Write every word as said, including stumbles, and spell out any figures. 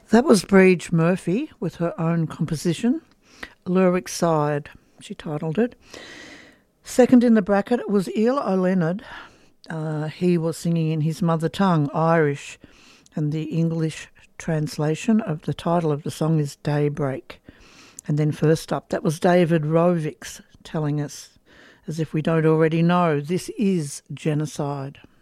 That was Breege Murphy with her own composition, Lyric Side, she titled it. Second in the bracket was Ial O'Leonard. Uh, he was singing in his mother tongue, Irish, and the English translation of the title of the song is Daybreak. And then first up, that was David Rovics telling us, as if we don't already know, this is genocide.